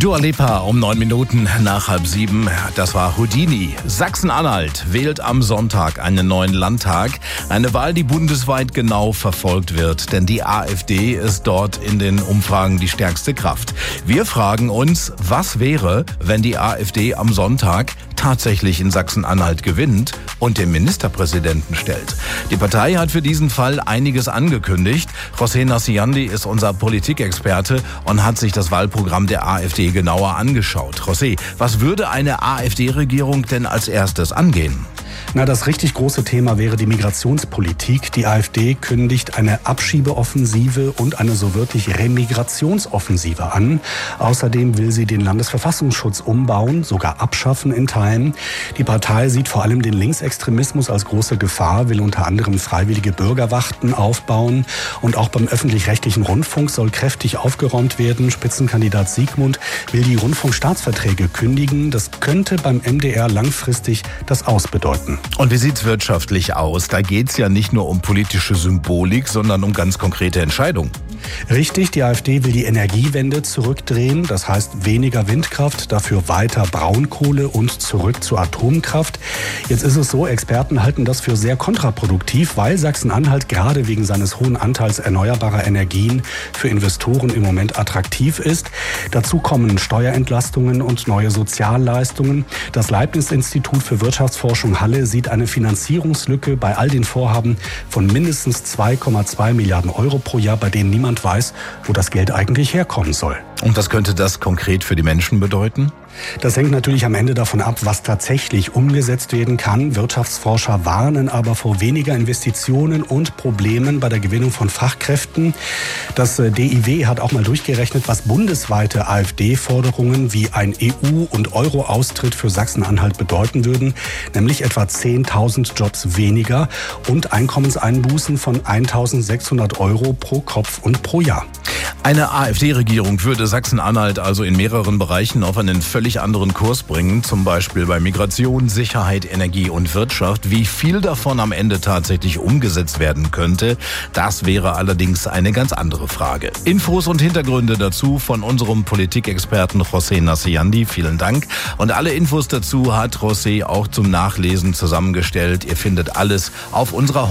Dua Lipa um 9 Minuten nach 6:30. Das war Houdini. Sachsen-Anhalt wählt am Sonntag einen neuen Landtag. Eine Wahl, die bundesweit genau verfolgt wird. Denn die AfD ist dort in den Umfragen die stärkste Kraft. Wir fragen uns, was wäre, wenn die AfD am Sonntag tatsächlich in Sachsen-Anhalt gewinnt und den Ministerpräsidenten stellt. Die Partei hat für diesen Fall einiges angekündigt. José Naciandi ist unser Politikexperte und hat sich das Wahlprogramm der AfD genauer angeschaut. José, was würde eine AfD-Regierung denn als erstes angehen? Das richtig große Thema wäre die Migrationspolitik. Die AfD kündigt eine Abschiebeoffensive und eine so wörtlich Remigrationsoffensive an. Außerdem will sie den Landesverfassungsschutz umbauen, sogar abschaffen in Teilen. Die Partei sieht vor allem den Linksextremismus als große Gefahr, will unter anderem freiwillige Bürgerwachten aufbauen. Und auch beim öffentlich-rechtlichen Rundfunk soll kräftig aufgeräumt werden. Spitzenkandidat Siegmund will die Rundfunkstaatsverträge kündigen. Das könnte beim MDR langfristig das Aus bedeuten. Und wie sieht's wirtschaftlich aus? Da geht's ja nicht nur um politische Symbolik, sondern um ganz konkrete Entscheidungen. Richtig, die AfD will die Energiewende zurückdrehen. Das heißt weniger Windkraft, dafür weiter Braunkohle und zurück zur Atomkraft. Jetzt ist es so, Experten halten das für sehr kontraproduktiv, weil Sachsen-Anhalt gerade wegen seines hohen Anteils erneuerbarer Energien für Investoren im Moment attraktiv ist. Dazu kommen Steuerentlastungen und neue Sozialleistungen. Das Leibniz-Institut für Wirtschaftsforschung Halle sieht eine Finanzierungslücke bei all den Vorhaben von mindestens 2,2 Milliarden Euro pro Jahr, bei denen niemand weiß, wo das Geld eigentlich herkommen soll. Und was könnte das konkret für die Menschen bedeuten? Das hängt natürlich am Ende davon ab, was tatsächlich umgesetzt werden kann. Wirtschaftsforscher warnen aber vor weniger Investitionen und Problemen bei der Gewinnung von Fachkräften. Das DIW hat auch mal durchgerechnet, was bundesweite AfD-Forderungen wie ein EU- und Euro-Austritt für Sachsen-Anhalt bedeuten würden, nämlich etwa 10.000 Jobs weniger und Einkommenseinbußen von 1.600 Euro pro Kopf und pro Jahr. Eine AfD-Regierung würde Sachsen-Anhalt also in mehreren Bereichen auf einen völlig anderen Kurs bringen, zum Beispiel bei Migration, Sicherheit, Energie und Wirtschaft. Wie viel davon am Ende tatsächlich umgesetzt werden könnte, das wäre allerdings eine ganz andere Frage. Infos und Hintergründe dazu von unserem Politikexperten José Naciandi. Vielen Dank. Und alle Infos dazu hat José auch zum Nachlesen zusammengestellt. Ihr findet alles auf unserer